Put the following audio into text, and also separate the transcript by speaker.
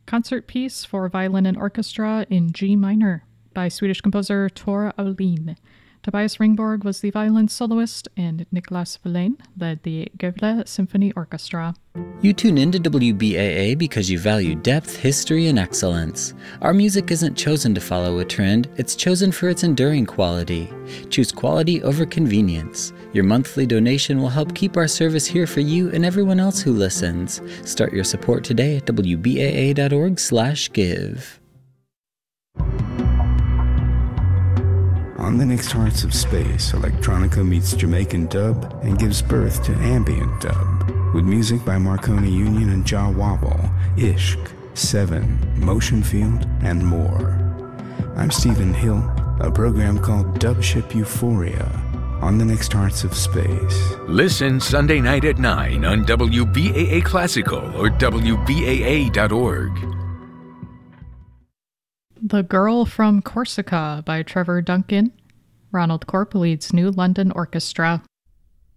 Speaker 1: Concert piece for violin and orchestra in G minor by Swedish composer Tor Aulin. Tobias Ringborg was the violin soloist, and Niklas Verlaine led the Gävle Symphony Orchestra.
Speaker 2: You tune into WBAA because you value depth, history, and excellence. Our music isn't chosen to follow a trend, it's chosen for its enduring quality. Choose quality over convenience. Your monthly donation will help keep our service here for you and everyone else who listens. Start your support today at wbaa.org/give.
Speaker 3: On the Next Hearts of Space, electronica meets Jamaican dub and gives birth to ambient dub, with music by Marconi Union and Jah Wobble, Ishq, Seven, Motion Field, and more. I'm Stephen Hill, a program called Dubship Euphoria on the Next Hearts of Space.
Speaker 4: Listen Sunday night at 9 on WBAA Classical or WBAA.org.
Speaker 1: The Girl from Corsica by Trevor Duncan. Ronald Corp leads New London Orchestra.